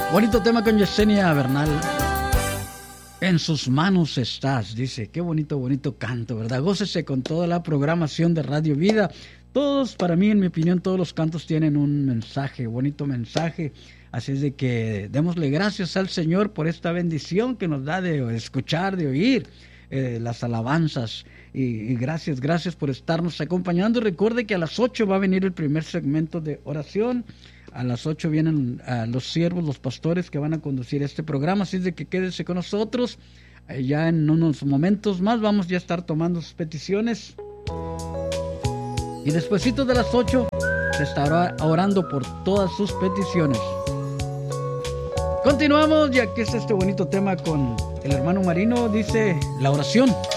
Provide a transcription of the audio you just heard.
Bonito tema con Yesenia Bernal. En sus manos estás, dice. Qué bonito, bonito canto, ¿verdad? Gócese con toda la programación de Radio Vida. Todos, para mí, en mi opinión, todos los cantos tienen un mensaje, bonito mensaje. Así es de que démosle gracias al Señor por esta bendición que nos da de escuchar, de oír las alabanzas. Y gracias por estarnos acompañando. Recuerde que a las 8 va a venir el primer segmento de oración. A las 8 vienen los siervos, los pastores que van a conducir este programa. Así es de que quédese con nosotros. Ya en unos momentos más vamos ya a estar tomando sus peticiones. Y despuesito de las 8 se estará orando por todas sus peticiones. Continuamos, ya que es este bonito tema con el hermano Marino. Dice la oración.